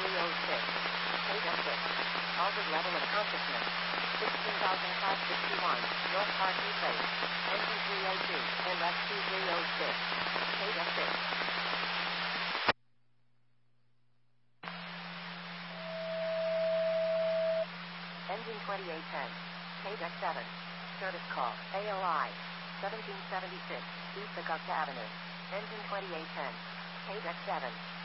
Page F6. Altered level of consciousness. 16,561. North Parkview Place. Engine 302. NS 2306. Page F6. Engine 2810. Page X7. Service call. AOI. 1776. East Augusta Avenue. Engine 2810. Page X7.